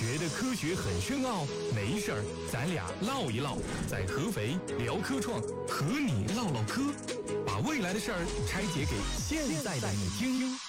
觉得科学很深奥？没事儿，咱俩唠一唠，在合肥聊科创，和你唠唠嗑，把未来的事儿拆解给现在的你听。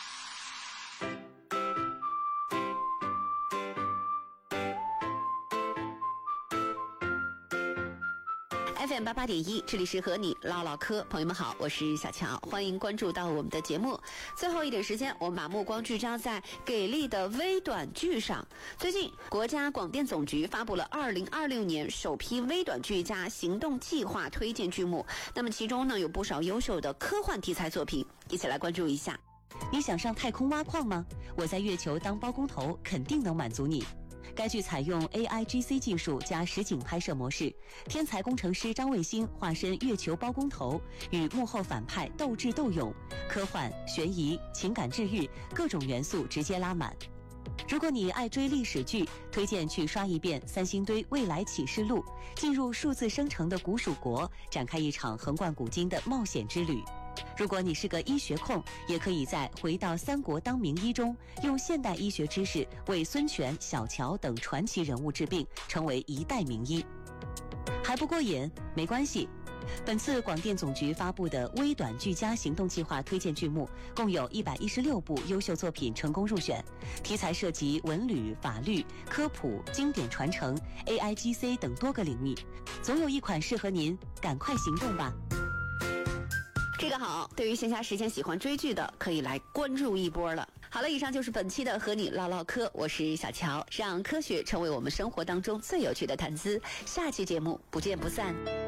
FM88.1，这里是和你唠唠嗑，朋友们好，我是小乔，欢迎关注到我们的节目。最后一点时间，我们把目光聚焦在给力的微短剧上。最近，国家广电总局发布了2026年首批微短剧加行动计划推荐剧目，那么其中呢有不少优秀的科幻题材作品，一起来关注一下。 你想上太空挖矿吗？我在月球当包工头肯定能满足你。该剧采用 AIGC 技术加实景拍摄模式，天才工程师张卫星化身月球包工头，与幕后反派斗智斗勇，科幻、悬疑、情感治愈各种元素直接拉满。如果你爱追历史剧，推荐去刷一遍三星堆未来启示录，进入数字生成的古蜀国，展开一场横贯古今的冒险之旅。如果你是个医学控，也可以在《回到三国当名医》中，用现代医学知识为孙权、小乔等传奇人物治病，成为一代名医。还不过瘾？没关系。本次广电总局发布的微短剧加行动计划推荐剧目，共有116部优秀作品成功入选，题材涉及文旅、法律、科普、经典传承、AIGC 等多个领域，总有一款适合您，赶快行动吧！ 这个好，对于闲暇时间喜欢追剧的，可以来关注一波了。好了，以上就是本期的和你唠唠嗑，我是小乔，让科学成为我们生活当中最有趣的谈资。下期节目不见不散。